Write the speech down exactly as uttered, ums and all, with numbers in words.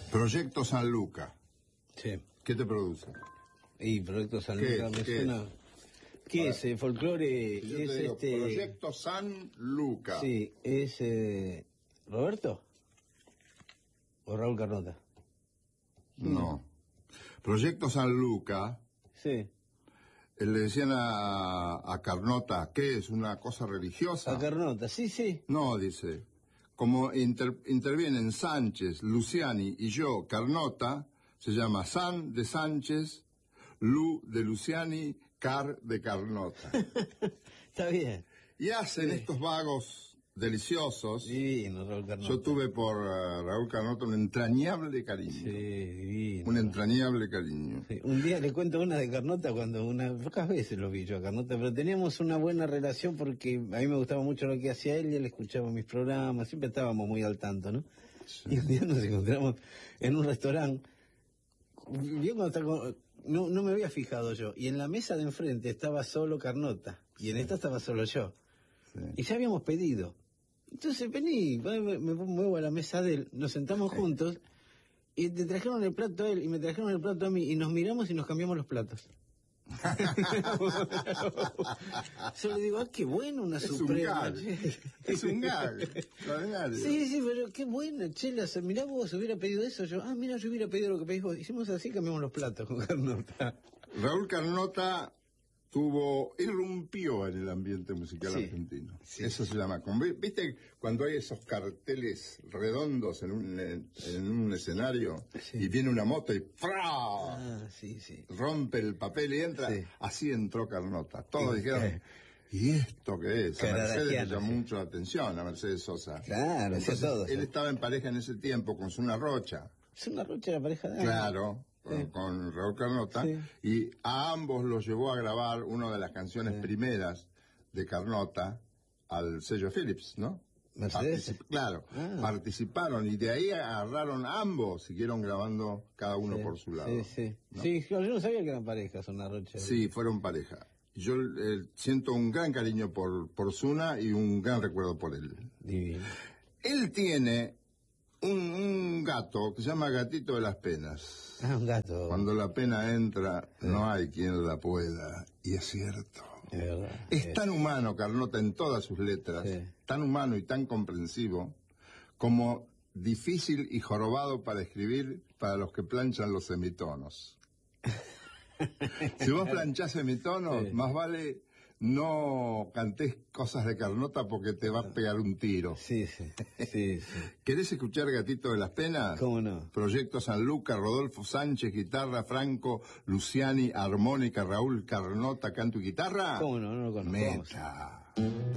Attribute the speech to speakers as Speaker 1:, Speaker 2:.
Speaker 1: Proyecto San Luca.
Speaker 2: Sí.
Speaker 1: ¿Qué te produce?
Speaker 2: Y Proyecto San
Speaker 1: ¿Qué
Speaker 2: Luca me
Speaker 1: ¿Qué
Speaker 2: suena...
Speaker 1: es?
Speaker 2: ¿Qué es? Eh, folclore
Speaker 1: Yo
Speaker 2: es
Speaker 1: te digo,
Speaker 2: este...
Speaker 1: Proyecto San Luca.
Speaker 2: Sí, es... Eh... ¿Roberto? ¿O Raúl Carnota?
Speaker 1: No. Proyecto San Luca.
Speaker 2: Sí.
Speaker 1: Le decían a, a Carnota, ¿qué es? ¿Una cosa religiosa?
Speaker 2: A Carnota, sí, sí.
Speaker 1: No, dice. Como inter, intervienen Sánchez, Luciani y yo, Carnota, se llama San de Sánchez, Lu de Luciani, Car de Carnota.
Speaker 2: Está bien.
Speaker 1: Y hacen estos vagos deliciosos.
Speaker 2: Divino, Raúl Carnota.
Speaker 1: Yo tuve por uh, Raúl Carnota un entrañable cariño.
Speaker 2: Sí, divino.
Speaker 1: Un entrañable cariño.
Speaker 2: Sí. Un día le cuento una de Carnota cuando una pocas veces lo vi yo a Carnota, pero teníamos una buena relación porque a mí me gustaba mucho lo que hacía él y él escuchaba mis programas, siempre estábamos muy al tanto, ¿no? Sí. Y un día nos encontramos en un restaurante. Yo cuando estaba con, no, no me había fijado yo, y en la mesa de enfrente estaba solo Carnota, y sí. En esta estaba solo yo. Sí. Y ya habíamos pedido. Entonces vení, me, me muevo a la mesa de él, nos sentamos juntos, y te trajeron el plato a él, y me trajeron el plato a mí, y nos miramos y nos cambiamos los platos. Yo le digo, ah, qué bueno una
Speaker 1: es
Speaker 2: suprema.
Speaker 1: Un gag. Es un gag.
Speaker 2: Sí, sí, pero qué buena, chela. Mirá vos, hubiera pedido eso. Yo, ah, mira, yo hubiera pedido lo que pedís vos. Hicimos así, cambiamos los platos con Carnota.
Speaker 1: Raúl Carnota tuvo, irrumpió en el ambiente musical sí, argentino. Sí. Eso se llama. ¿Viste cuando hay esos carteles redondos en un, en un escenario sí. Y viene una moto y ¡fra!
Speaker 2: Ah, sí, sí.
Speaker 1: Rompe el papel y entra? Sí. Así entró Carnota. Todos
Speaker 2: sí,
Speaker 1: dijeron, ¿y esto qué es? A Mercedes le llamó
Speaker 2: sí.
Speaker 1: mucho la atención, a Mercedes Sosa.
Speaker 2: Claro,
Speaker 1: entonces,
Speaker 2: todo,
Speaker 1: él
Speaker 2: sí.
Speaker 1: estaba en pareja en ese tiempo con Zuna Rocha.
Speaker 2: Zuna Rocha era pareja de
Speaker 1: Claro. Con, sí. con Raúl Carnota, sí. Y a ambos los llevó a grabar una de las canciones sí. primeras de Carnota al sello Philips, ¿no?
Speaker 2: Mercedes.
Speaker 1: Particip claro, ah. participaron y de ahí agarraron ambos, siguieron grabando cada uno
Speaker 2: sí.
Speaker 1: por su lado.
Speaker 2: Sí, sí.
Speaker 1: ¿No?
Speaker 2: Sí, yo no sabía que eran parejas, Zuna Rocha.
Speaker 1: Sí, fueron pareja. Yo eh, siento un gran cariño por, por Zuna y un gran recuerdo por él.
Speaker 2: Divino.
Speaker 1: Él tiene un, un gato que se llama Gatito de las Penas.
Speaker 2: Ah, un gato.
Speaker 1: Cuando la pena entra, sí. No hay quien la pueda. Y es cierto.
Speaker 2: Es verdad.
Speaker 1: Es,
Speaker 2: es
Speaker 1: tan humano, Carnota, en todas sus letras, sí. Tan humano y tan comprensivo, como difícil y jorobado para escribir para los que planchan los semitonos. Si vos planchás semitonos, sí. Más vale no cantés cosas de Carnota porque te va a pegar un tiro.
Speaker 2: Sí, sí, sí, sí.
Speaker 1: ¿Querés escuchar Gatito de las Penas?
Speaker 2: ¿Cómo no?
Speaker 1: Proyecto San Luca, Rodolfo Sánchez, guitarra, Franco, Luciani, armónica, Raúl Carnota, canto y guitarra.
Speaker 2: ¿Cómo no? No lo conozco.
Speaker 1: Meta.